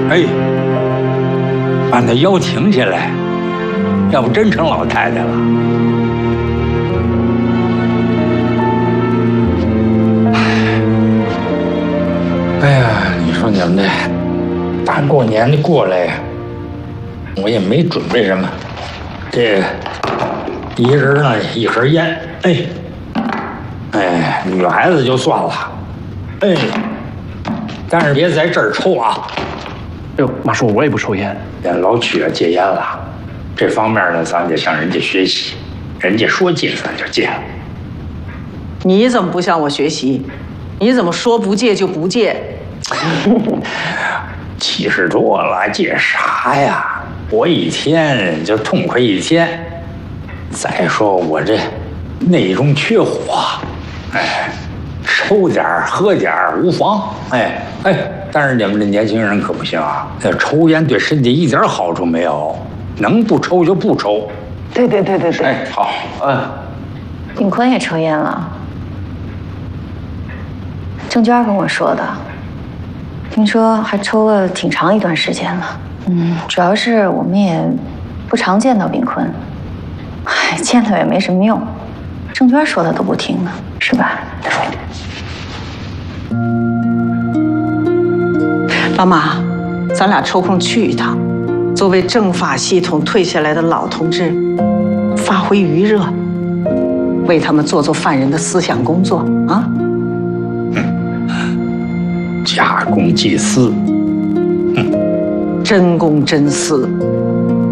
哎，把那腰挺起来，要不真成老太太了。哎呀，你说你们这大过年的过来，我也没准备什么，这一人呢一盒烟，哎，女孩子就算了，哎，但是别在这儿抽啊。 哎呦，马叔，我也不抽烟。 人老曲啊戒烟了，这方面呢，咱得向人家学习，人家说戒咱就戒了。 你怎么不向我学习？你怎么说不戒就不戒 70多了，戒啥呀？活一天就痛快一天。再说我这内中缺火，哎，抽点儿喝点儿无妨，哎。但是你们这年轻人可不行啊！这抽烟对身体一点好处没有，能不抽就不抽。 对。 哎，好， 炳坤也抽烟了。郑娟跟我说的，听说还抽了挺长一段时间了。主要是我们也不常见到炳坤，见到也没什么用。郑娟说的都不听呢，是吧？ 老马，咱俩抽空去一趟。作为政法系统退下来的老同志，发挥余热，为他们做犯人的思想工作啊！ 假公济私， 真公真私。